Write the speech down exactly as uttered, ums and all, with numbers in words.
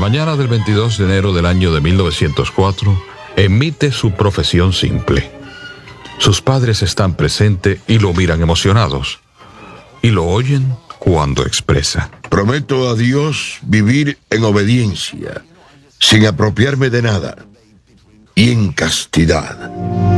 mañana del veintidós de enero del año de mil novecientos cuatro, emite su profesión simple. Sus padres están presentes y lo miran emocionados. Y lo oyen cuando expresa: prometo a Dios vivir en obediencia, sin apropiarme de nada, y en castidad.